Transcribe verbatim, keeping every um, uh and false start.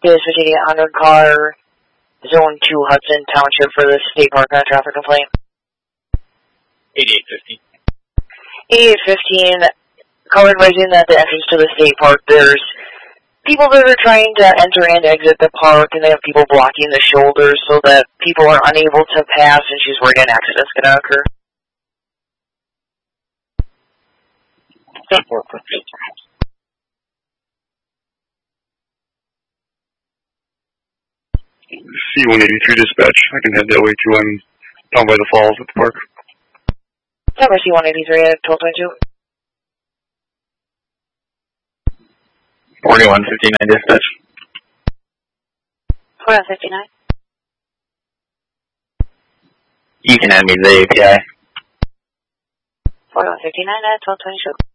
This is eight hundred car, Zone two, Hudson Township for the State Park on traffic complaint. eighty-eight fifteen. eighty-eight fifteen, call advising that the entrance to the State Park, there's people that are trying to enter and exit the park, and they have people blocking the shoulders so that people are unable to pass, and she's worried an accident's going to occur. C one eighty-three dispatch. I can head that way too. I'm down by the falls at the park. Number C one eighty-three at twelve twenty-two. forty-one fifty-nine dispatch. forty-one fifty-nine. You can add me to the A P I. forty-one fifty-nine at twelve twenty-two.